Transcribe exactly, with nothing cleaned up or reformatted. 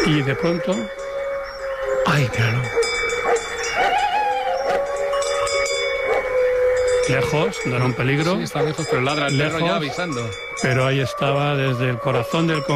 Y de pronto... ¡Ay, míralo! Lejos, no era un peligro. Sí, está lejos, pero ladra el perro ya avisando. Pero ahí estaba, desde el corazón del